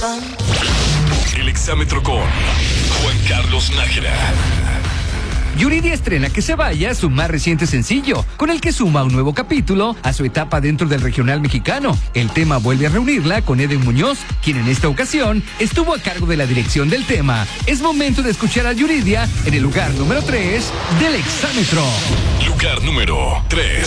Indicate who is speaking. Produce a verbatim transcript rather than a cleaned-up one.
Speaker 1: fun.
Speaker 2: El exámetro con Juan Carlos Nájera.
Speaker 3: Yuridia estrena Que se vaya, su más reciente sencillo, con el que suma un nuevo capítulo a su etapa dentro del regional mexicano. El tema vuelve a reunirla con Eden Muñoz, quien en esta ocasión estuvo a cargo de la dirección del tema. Es momento de escuchar a Yuridia en el lugar número tres del exámetro.
Speaker 2: Lugar número tres.